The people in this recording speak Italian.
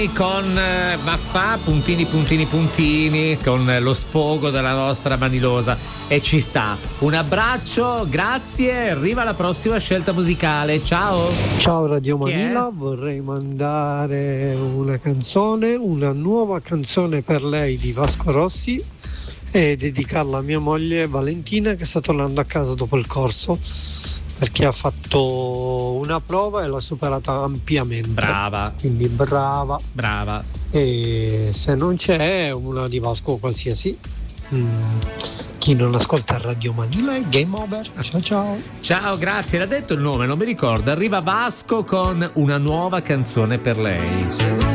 con Vaffà, puntini puntini puntini, con lo sfogo della nostra Manilosa, e ci sta. Un abbraccio, grazie, arriva la prossima scelta musicale. Ciao Radio Manila, vorrei mandare una canzone, una nuova canzone per lei di Vasco Rossi, e dedicarla a mia moglie Valentina, che sta tornando a casa dopo il corso perché ha fatto una prova e l'ha superata ampiamente. Brava. Quindi brava. E se non c'è una di Vasco qualsiasi, chi non ascolta Radio Manila è game over. Ciao, grazie. L'ha detto il nome, non mi ricordo. Arriva Vasco con una nuova canzone per lei.